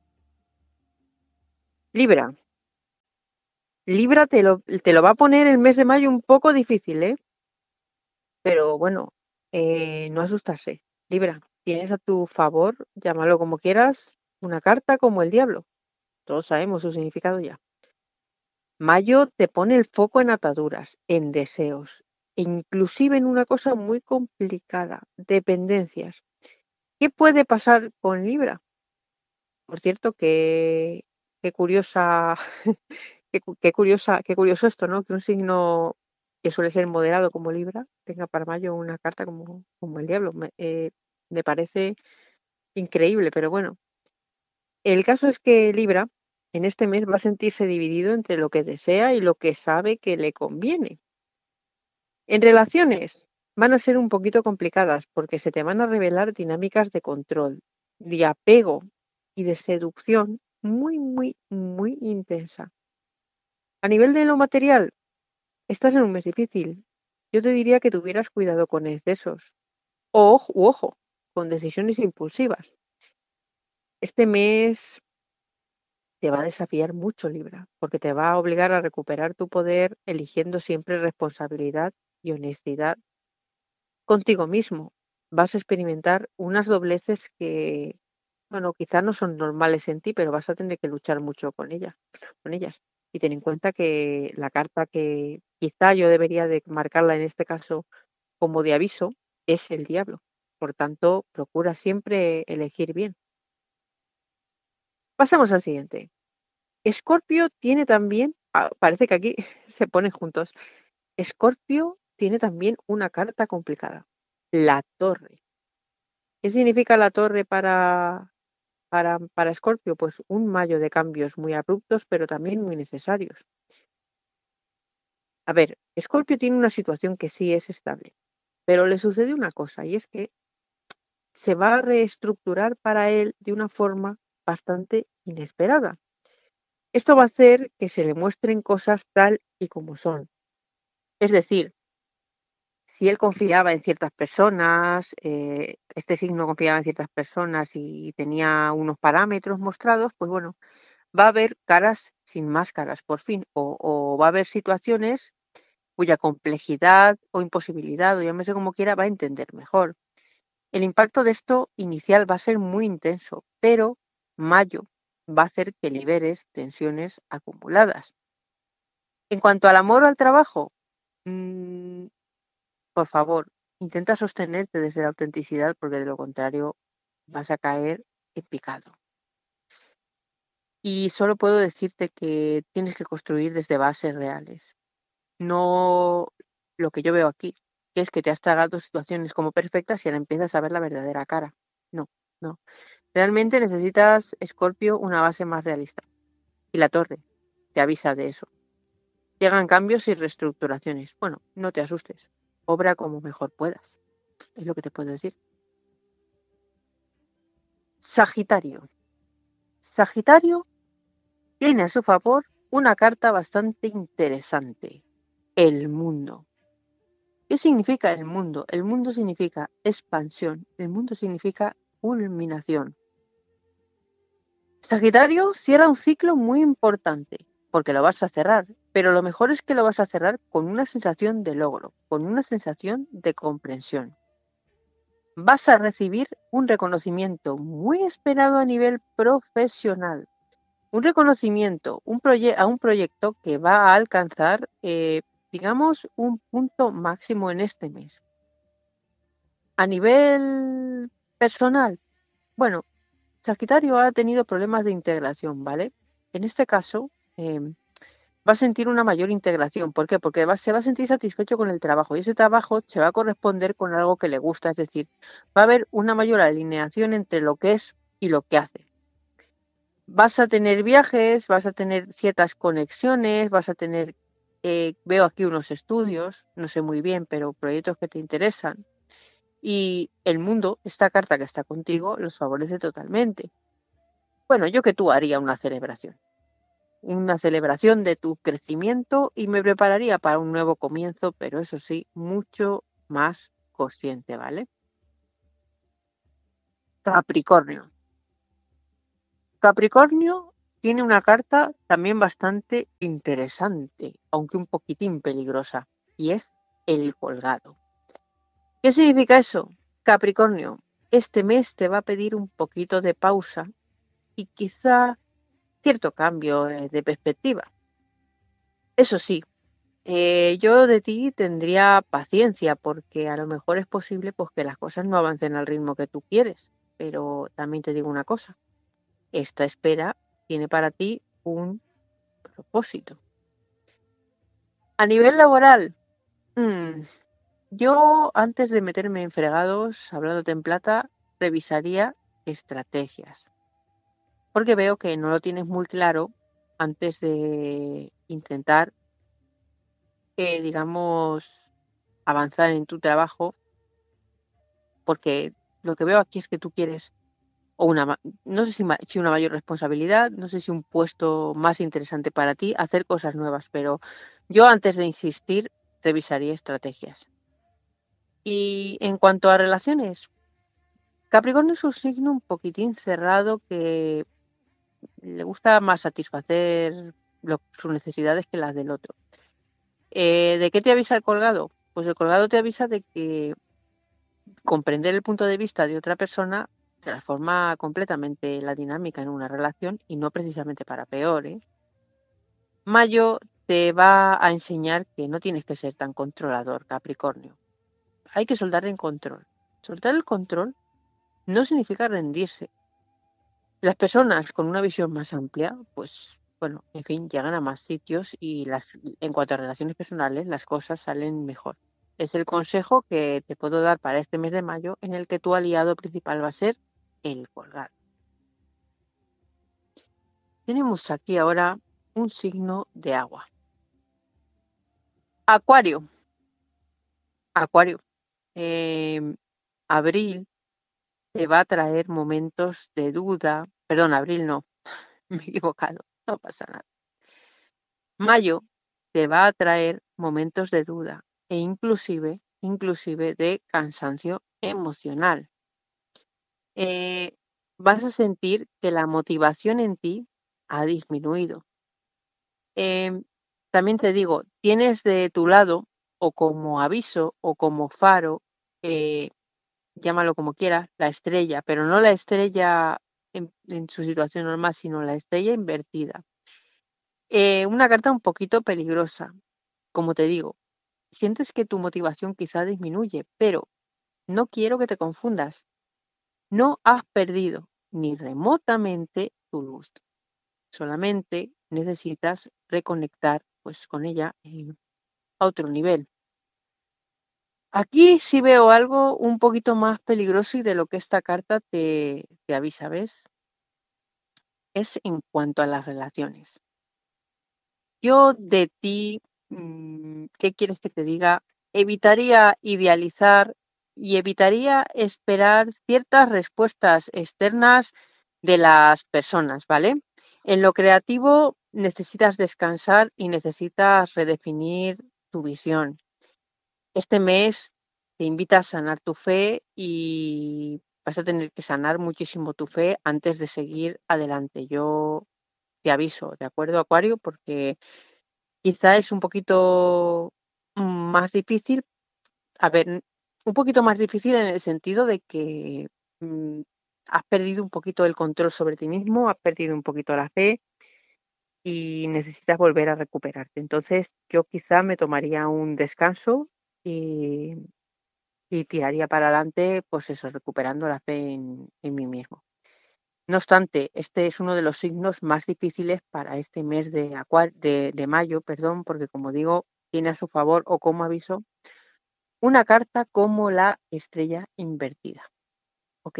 Libra. Libra te lo, te lo va a poner el mes de mayo un poco difícil, ¿eh? Pero bueno, eh, no asustarse. Libra, tienes a tu favor, llámalo como quieras, una carta como el diablo. Todos sabemos su significado ya. Mayo te pone el foco en ataduras, en deseos, e inclusive en una cosa muy complicada, dependencias. ¿Qué puede pasar con Libra? Por cierto, qué, qué curiosa, qué, cu- qué curiosa, qué curioso esto, ¿no? Que un signo que suele ser moderado como Libra tenga para Mayo una carta como, como el diablo. Me, eh, me parece increíble, pero bueno. El caso es que Libra en este mes va a sentirse dividido entre lo que desea y lo que sabe que le conviene. En relaciones van a ser un poquito complicadas porque se te van a revelar dinámicas de control, de apego y de seducción muy, muy, muy intensa. A nivel de lo material, estás en un mes difícil. Yo te diría que tuvieras cuidado con excesos. O ojo, u ojo, con decisiones impulsivas. Este mes te va a desafiar mucho, Libra, porque te va a obligar a recuperar tu poder eligiendo siempre responsabilidad y honestidad contigo mismo. Vas a experimentar unas dobleces que, bueno, quizás no son normales en ti, pero vas a tener que luchar mucho con ellas, con ellas. Y ten en cuenta que la carta que quizá yo debería de marcarla en este caso como de aviso es el diablo. Por tanto, procura siempre elegir bien. Pasamos al siguiente. Escorpio tiene también, ah, parece que aquí se ponen juntos. Escorpio tiene también una carta complicada, la torre. ¿Qué significa la torre para, para, para Escorpio? Pues un mayo de cambios muy abruptos, pero también muy necesarios. A ver, Escorpio tiene una situación que sí es estable, pero le sucede una cosa, y es que se va a reestructurar para él de una forma bastante inesperada. Esto va a hacer que se le muestren cosas tal y como son. Es decir, si él confiaba en ciertas personas, eh, este signo confiaba en ciertas personas y tenía unos parámetros mostrados, pues bueno, va a haber caras sin máscaras, por fin, o, o va a haber situaciones cuya complejidad o imposibilidad, o llámese como quiera, va a entender mejor. El impacto de esto inicial va a ser muy intenso, pero mayo va a hacer que liberes tensiones acumuladas. En cuanto al amor o al trabajo, mmm, por favor, intenta sostenerte desde la autenticidad porque de lo contrario vas a caer en picado. Y solo puedo decirte que tienes que construir desde bases reales. No lo que yo veo aquí, que es que te has tragado situaciones como perfectas y ahora empiezas a ver la verdadera cara. No, no. Realmente necesitas, Escorpio, una base más realista. Y la torre te avisa de eso. Llegan cambios y reestructuraciones. Bueno, no te asustes. Obra como mejor puedas. Es lo que te puedo decir. Sagitario. Sagitario tiene a su favor una carta bastante interesante. El mundo. ¿Qué significa el mundo? El mundo significa expansión. El mundo significa culminación. Sagitario cierra un ciclo muy importante, porque lo vas a cerrar, pero lo mejor es que lo vas a cerrar con una sensación de logro, con una sensación de comprensión. Vas a recibir un reconocimiento muy esperado a nivel profesional. Un reconocimiento un a un proyecto que va a alcanzar, eh, digamos, un punto máximo en este mes. A nivel personal, bueno, Sagitario ha tenido problemas de integración, ¿vale? En este caso, eh, va a sentir una mayor integración. ¿Por qué? Porque va, se va a sentir satisfecho con el trabajo y ese trabajo se va a corresponder con algo que le gusta, es decir, va a haber una mayor alineación entre lo que es y lo que hace. Vas a tener viajes, vas a tener ciertas conexiones, vas a tener, eh, veo aquí unos estudios, no sé muy bien, pero proyectos que te interesan. Y el mundo, esta carta que está contigo, los favorece totalmente. Bueno, yo que tú haría una celebración. una celebración de tu crecimiento y me prepararía para un nuevo comienzo, pero eso sí, mucho más consciente, ¿vale? Capricornio. Capricornio tiene una carta también bastante interesante, aunque un poquitín peligrosa, y es el colgado. ¿Qué significa eso? Capricornio, este mes te va a pedir un poquito de pausa y quizá cierto cambio eh, de perspectiva. Eso sí, eh, yo de ti tendría paciencia porque a lo mejor es posible pues, que las cosas no avancen al ritmo que tú quieres, pero también te digo una cosa, esta espera tiene para ti un propósito. A nivel laboral, mmm, yo antes de meterme en fregados, hablándote en plata, revisaría estrategias, porque veo que no lo tienes muy claro antes de intentar, eh, digamos, avanzar en tu trabajo, porque lo que veo aquí es que tú quieres o una, no sé si, si una mayor responsabilidad, no sé si un puesto más interesante para ti, hacer cosas nuevas, pero yo antes de insistir revisaría estrategias. Y en cuanto a relaciones, Capricornio es un signo un poquitín cerrado que le gusta más satisfacer lo, sus necesidades que las del otro. Eh, ¿De qué te avisa el colgado? Pues el colgado te avisa de que comprender el punto de vista de otra persona transforma completamente la dinámica en una relación y no precisamente para peor, ¿eh? Mayo te va a enseñar que no tienes que ser tan controlador, Capricornio. Hay que soltar el control. Soltar el control no significa rendirse. Las personas con una visión más amplia, pues, bueno, en fin, llegan a más sitios y las, en cuanto a relaciones personales, las cosas salen mejor. Es el consejo que te puedo dar para este mes de mayo, en el que tu aliado principal va a ser el colgado. Tenemos aquí ahora un signo de agua. Acuario. Acuario. Eh, abril te va a traer momentos de duda. Perdón, abril no, me he equivocado, no pasa nada. Mayo te va a traer momentos de duda e inclusive, inclusive de cansancio emocional. Eh, vas a sentir que la motivación en ti ha disminuido. Eh, también te digo, tienes de tu lado, o como aviso, o como faro, eh, llámalo como quieras, la estrella, pero no la estrella en, en su situación normal, sino la estrella invertida. Eh, una carta un poquito peligrosa, como te digo, sientes que tu motivación quizá disminuye, pero no quiero que te confundas. No has perdido ni remotamente tu luz. Solamente necesitas reconectar pues con ella eh, a otro nivel. Aquí sí veo algo un poquito más peligroso y de lo que esta carta te, te avisa, ¿ves? Es en cuanto a las relaciones. Yo de ti, mm, ¿qué quieres que te diga? Evitaría idealizar y evitaría esperar ciertas respuestas externas de las personas, ¿vale? En lo creativo necesitas descansar y necesitas redefinir tu visión. Este mes te invita a sanar tu fe y vas a tener que sanar muchísimo tu fe antes de seguir adelante. Yo te aviso, ¿de acuerdo, Acuario? Porque quizá es un poquito mm, más difícil, a ver, un poquito más difícil en el sentido de que mm, has perdido un poquito el control sobre ti mismo, has perdido un poquito la fe y necesitas volver a recuperarte. Entonces, yo quizá me tomaría un descanso y, y tiraría para adelante, pues eso, recuperando la fe en, en mí mismo. No obstante, este es uno de los signos más difíciles para este mes de, acuar de, de mayo, perdón, porque como digo, tiene a su favor o como aviso una carta como la estrella invertida. ¿Ok?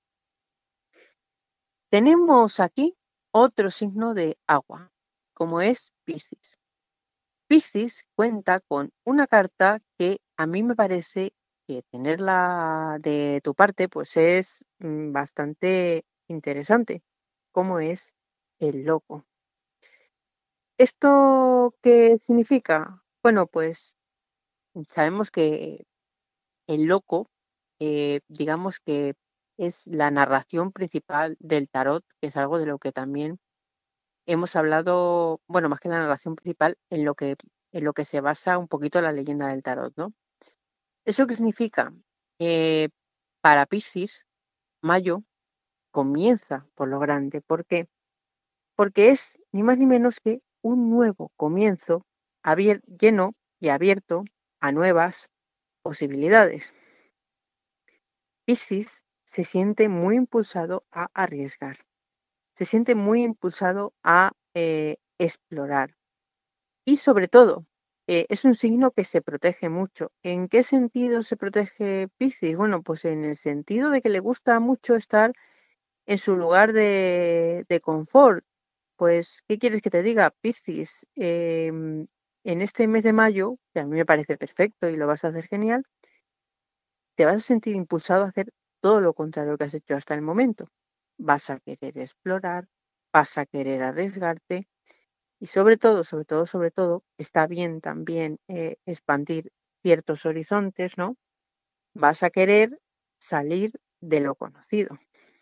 Tenemos aquí otro signo de agua, como es Piscis. Piscis cuenta con una carta que a mí me parece que tenerla de tu parte pues es mm, bastante interesante, como es el loco. ¿Esto qué significa? Bueno, pues sabemos que el loco, eh, digamos que es la narración principal del tarot, que es algo de lo que también hemos hablado, bueno, más que la narración principal, en lo que, en lo que se basa un poquito la leyenda del tarot, ¿no? ¿Eso qué significa? Eh, para Piscis, mayo comienza por lo grande. ¿Por qué? Porque es ni más ni menos que un nuevo comienzo abier- lleno y abierto a nuevas posibilidades. Piscis se siente muy impulsado a arriesgar, se siente muy impulsado a eh, explorar y sobre todo eh, es un signo que se protege mucho. ¿En qué sentido se protege Piscis? Bueno, pues en el sentido de que le gusta mucho estar en su lugar de, de confort. Pues, ¿qué quieres que te diga, Piscis? Em, en este mes de mayo, que a mí me parece perfecto y lo vas a hacer genial, te vas a sentir impulsado a hacer todo lo contrario que has hecho hasta el momento. Vas a querer explorar, vas a querer arriesgarte y sobre todo, sobre todo, sobre todo, está bien también eh, expandir ciertos horizontes, ¿no? Vas a querer salir de lo conocido.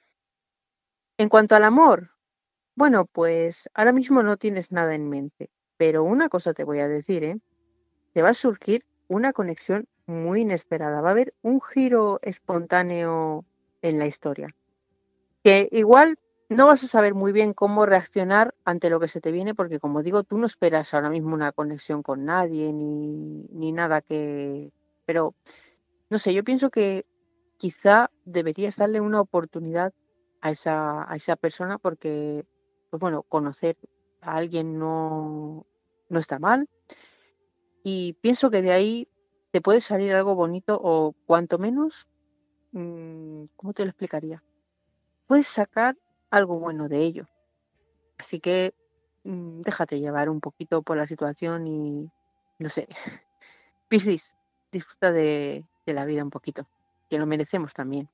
En cuanto al amor, bueno, pues ahora mismo no tienes nada en mente, pero una cosa te voy a decir, ¿eh? Te va a surgir una conexión muy inesperada. Va a haber un giro espontáneo en la historia, que igual no vas a saber muy bien cómo reaccionar ante lo que se te viene, porque como digo, tú no esperas ahora mismo una conexión con nadie ni, ni nada que... Pero, no sé, yo pienso que quizá deberías darle una oportunidad a esa, a esa persona porque, pues bueno, conocer a alguien no, no está mal y pienso que de ahí te puede salir algo bonito o cuanto menos, mm, ¿cómo te lo explicaría? Puedes sacar algo bueno de ello. Así que mm, déjate llevar un poquito por la situación y, no sé, Piscis, disfruta de, de la vida un poquito, que lo merecemos también.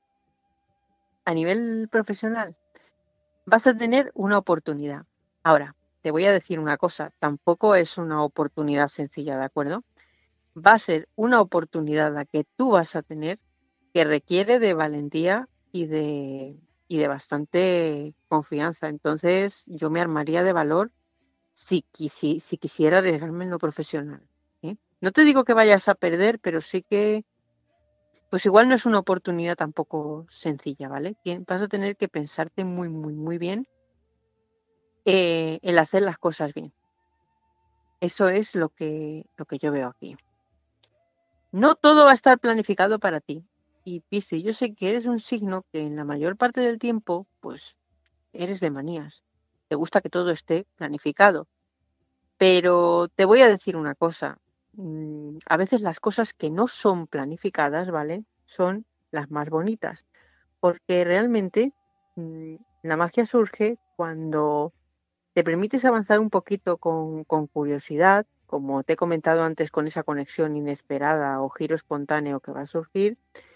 A nivel profesional, vas a tener una oportunidad. Ahora, te voy a decir una cosa, tampoco es una oportunidad sencilla, ¿de acuerdo? Va a ser una oportunidad la que tú vas a tener que requiere de valentía y de, y de bastante confianza. Entonces, yo me armaría de valor si, quisi- si quisiera arriesgarme en lo profesional. ¿Eh? No te digo que vayas a perder, pero sí que, pues igual no es una oportunidad tampoco sencilla, ¿vale? Tien- Vas a tener que pensarte muy, muy, muy bien eh, el hacer las cosas bien. Eso es lo que, lo que yo veo aquí. No todo va a estar planificado para ti. Y Piscis, yo sé que eres un signo que en la mayor parte del tiempo, pues eres de manías. Te gusta que todo esté planificado. Pero te voy a decir una cosa. mm, A veces las cosas que no son planificadas, ¿vale? Son las más bonitas. Porque realmente mm, la magia surge cuando te permites avanzar un poquito con, con curiosidad, como te he comentado antes, con esa conexión inesperada o giro espontáneo que va a surgir.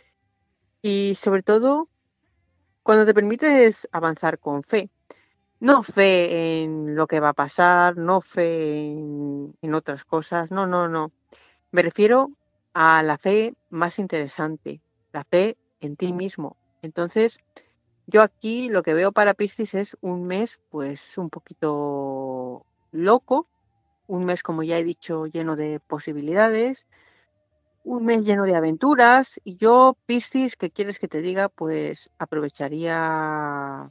Y sobre todo, cuando te permites avanzar con fe. No fe en lo que va a pasar, no fe en, en otras cosas, no, no, no. Me refiero a la fe más interesante, la fe en ti mismo. Entonces, yo aquí lo que veo para Piscis es un mes, pues, un poquito loco, un mes, como ya he dicho, lleno de posibilidades, un mes lleno de aventuras, y yo, Piscis, ¿qué quieres que te diga? Pues aprovecharía a,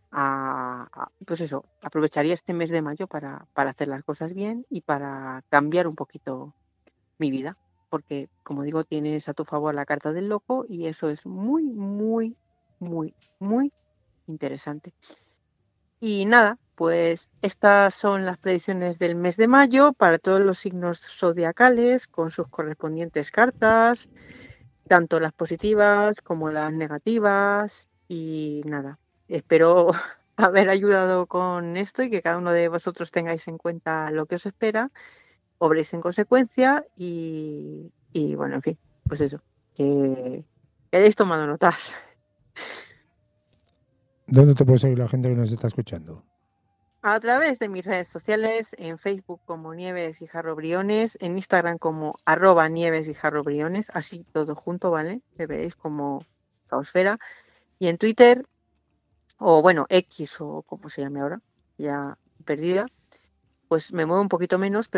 a- pues eso, aprovecharía este mes de mayo para, para hacer las cosas bien y para cambiar un poquito mi vida, porque como digo, tienes a tu favor la carta del loco y eso es muy, muy, muy, muy interesante. Y nada, pues estas son las predicciones del mes de mayo para todos los signos zodiacales con sus correspondientes cartas, tanto las positivas como las negativas. Y nada, espero haber ayudado con esto y que cada uno de vosotros tengáis en cuenta lo que os espera, obréis en consecuencia y, y bueno, en fin, pues eso, que, que hayáis tomado notas. ¿Dónde te puede seguir la gente que nos está escuchando? A través de mis redes sociales, en Facebook como Nieves y Jarro Briones, en Instagram como arroba Nieves y Jarro Briones, así todo junto, ¿vale? Me veréis como Caosfera. Y en Twitter, o bueno, X o como se llame ahora, ya perdida, pues me muevo un poquito menos, pero